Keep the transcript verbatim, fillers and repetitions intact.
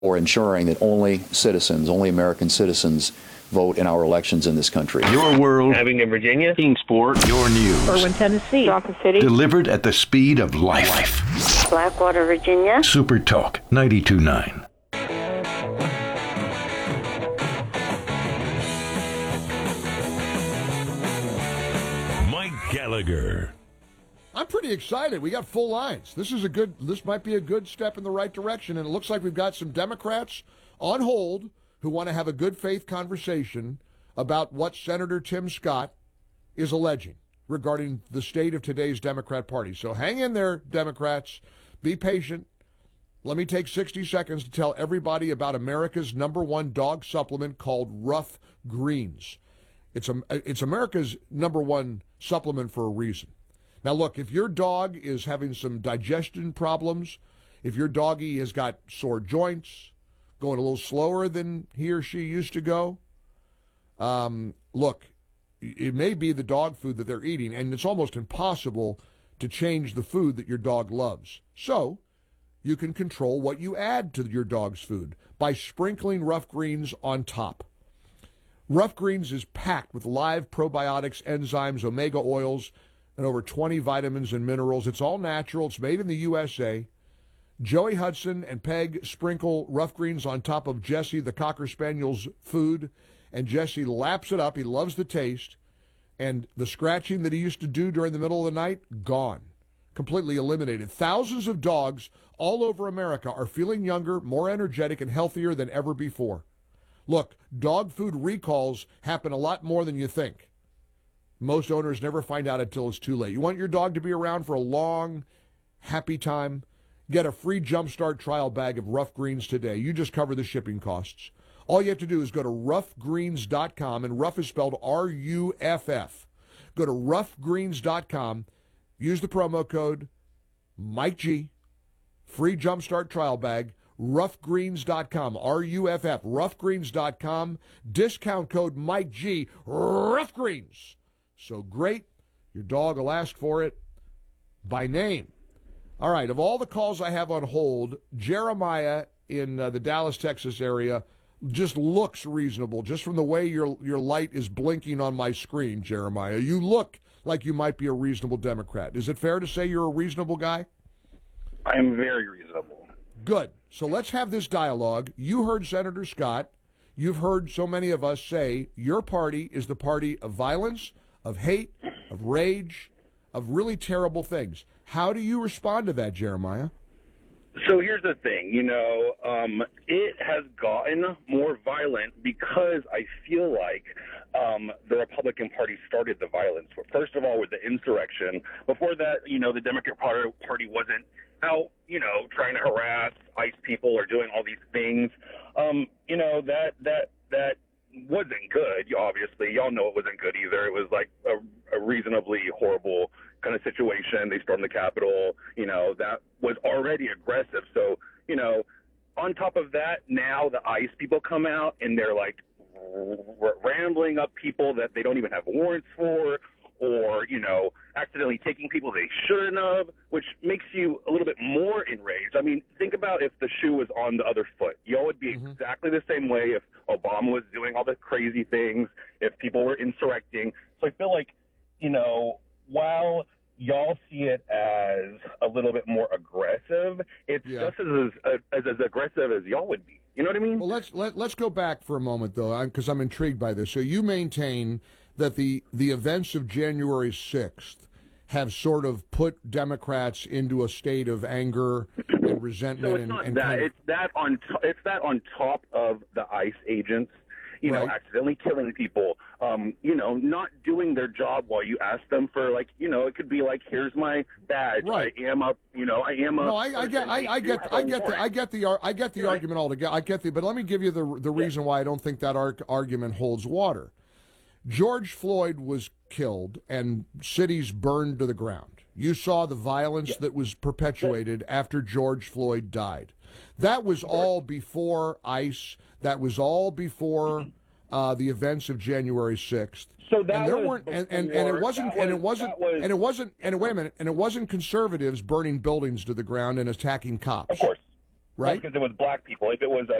for ensuring that only citizens, only American citizens, vote in our elections in this country. Your world. Abingdon, Virginia. Kingsport. Your news. Irwin, Tennessee. Dawson City. Delivered at the speed of life. Blackwater, Virginia. Super Talk ninety-two point nine. Mike Gallagher. I'm pretty excited. We got full lines. This is a good. This might be a good step in the right direction, and it looks like we've got some Democrats on hold who want to have a good faith conversation about what Senator Tim Scott is alleging regarding the state of today's Democrat Party. So hang in there, Democrats. Be patient. Let me take sixty seconds to tell everybody about America's number one dog supplement called Rough Greens. It's a, it's America's number one supplement for a reason. Now, look, if your dog is having some digestion problems, if your doggy has got sore joints, going a little slower than he or she used to go, um, look, it may be the dog food that they're eating, and it's almost impossible to change the food that your dog loves. So you can control what you add to your dog's food by sprinkling Rough Greens on top. Rough Greens is packed with live probiotics, enzymes, omega oils, and over twenty vitamins and minerals. It's all natural. It's made in the U S A. Joey Hudson and Peg sprinkle Rough Greens on top of Jesse, the Cocker Spaniel's food, and Jesse laps it up. He loves the taste. And the scratching that he used to do during the middle of the night, gone. Completely eliminated. Thousands of dogs all over America are feeling younger, more energetic, and healthier than ever before. Look, dog food recalls happen a lot more than you think. Most owners never find out until it's too late. You want your dog to be around for a long, happy time? Get a free Jumpstart trial bag of Rough Greens today. You just cover the shipping costs. All you have to do is go to rough greens dot com, and Rough is spelled R U F F. Go to rough greens dot com, use the promo code Mike G, free Jumpstart trial bag, rough greens dot com, R U F F, rough greens dot com, discount code Mike G, Rough Greens. So great, your dog will ask for it by name. All right, of all the calls I have on hold, Jeremiah in uh, the Dallas, Texas area just looks reasonable, just from the way your your light is blinking on my screen, Jeremiah. You look like you might be a reasonable Democrat. Is it fair to say you're a reasonable guy? I am very reasonable. Good. So let's have this dialogue. You heard Senator Scott. You've heard so many of us say your party is the party of violence, of hate, of rage, of really terrible things. How do you respond to that, Jeremiah? So here's the thing, you know, um, it has gotten more violent because I feel like um, the Republican Party started the violence. First of all, with the insurrection. Before that, you know, the Democrat Party wasn't out, you know, trying to harass ICE people or doing all these things. Um, you know, that that that wasn't good, obviously. Y'all know it wasn't good either. It was like a, a reasonably horrible kind of situation. They stormed the Capitol. You know, that was already aggressive. So, you know, on top of that, now the ICE people come out and they're like r- rambling up people that they don't even have warrants for, or, you know, accidentally taking people they shouldn't have, which makes you a little bit more enraged. I mean, think about if the shoe was on the other foot. Y'all would be mm-hmm. exactly the same way if Obama was doing all the crazy things, if people were insurrecting. So I feel like, you know, while y'all see it as a little bit more aggressive, it's yeah. just as, as as aggressive as y'all would be. You know what I mean? Well, let's let, let's go back for a moment, though, because I'm intrigued by this. So you maintain that the, the events of January sixth have sort of put Democrats into a state of anger and resentment. So it's and, not and that. kind of... It's that on. To- it's that on top of the ICE agents, you know, right. accidentally killing people. Um, you know, not doing their job while you ask them for, like, you know, it could be like, here's my badge. Right. I am a, you know, I am a. No, I, I get, I, I get, I get the, I get the, I get the right. argument altogether. I get the, but let me give you the the reason yeah. why I don't think that ar- argument holds water. George Floyd was killed and cities burned to the ground. You saw the violence yeah. that was perpetuated yeah. after George Floyd died. That was all before ICE. That was all before uh, the events of January sixth. So that and there was weren't, and, and, and it wasn't, and it wasn't, was, and it wasn't, and wait a minute, and it wasn't conservatives burning buildings to the ground and attacking cops. Of course. right? Because it was black people. If it was a